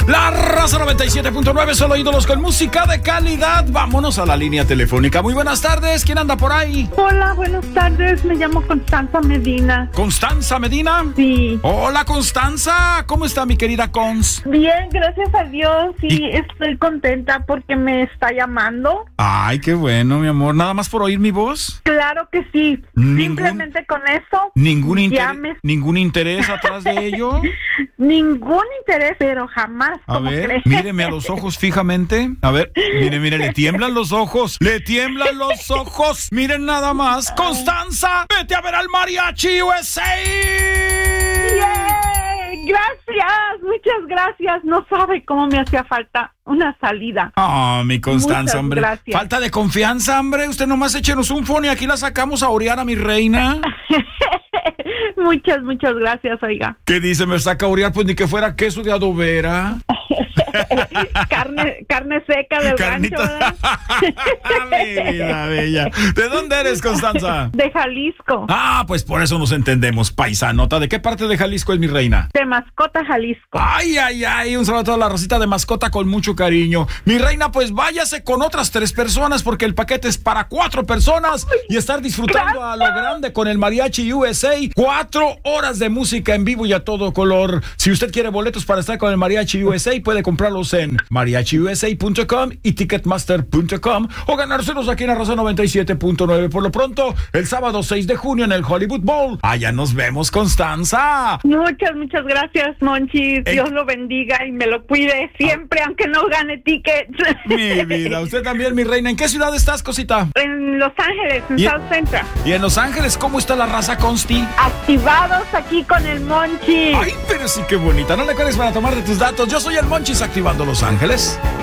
La Raza 97.9, solo ídolos con música de calidad. Vámonos a la línea telefónica. Muy buenas tardes, ¿quién anda por ahí? Hola, buenas tardes, me llamo Constanza Medina. ¿Constanza Medina? Sí. Hola, Constanza, ¿cómo está mi querida Cons? Bien, gracias a Dios, y estoy contenta porque me está llamando. Ay, qué bueno, mi amor, ¿nada más por oír mi voz? Claro que sí, simplemente con eso. ¿Ningún interés atrás de ello? Ningún interés, pero jamás. A ver, míreme a los ojos fijamente. A ver, mire, le tiemblan los ojos. Le tiemblan los ojos. Miren nada más. Constanza, vete a ver al Mariachi USA. ¡Yay! Gracias, muchas gracias. No sabe cómo me hacía falta una salida. Oh, mi Constanza, muchas hombre. Gracias. Falta de confianza, hombre. Usted nomás échenos un phone y aquí la sacamos a orear a mi reina. Muchas gracias, oiga. ¿Qué dice? ¿Me saca a orear? Pues ni que fuera queso de adobera. carne seca del rancho, ¿verdad? Mi vida bella. ¿De dónde eres, Constanza? De Jalisco. Ah, pues por eso nos entendemos, paisanota. ¿De qué parte de Jalisco es mi reina? De Mascota, Jalisco. Ay, un saludo a toda la racita de Mascota con mucho cariño. Mi reina, pues váyase con otras 3 personas porque el paquete es para 4 personas y estar disfrutando a lo grande con el Mariachi USA. 4 horas de música en vivo y a todo color. Si usted quiere boletos para estar con el Mariachi USA, puede comprarlos en mariachiusa.com y ticketmaster.com o ganárselos aquí en la Raza 97.9. Por lo pronto, el sábado 6 de junio en el Hollywood Bowl. Allá nos vemos, Constanza. Muchas gracias, Monchi. Dios lo bendiga y me lo cuide siempre, aunque no gane tickets. Mi vida, usted también, mi reina. ¿En qué ciudad estás, cosita? En Los Ángeles, en South Central. ¿Y en Los Ángeles cómo está la raza, Consti? Activados aquí con el Monchi. Ay, pero sí que bonita. No le cuelgues para tomar de tus datos. Yo soy el Monchis activando Los Ángeles.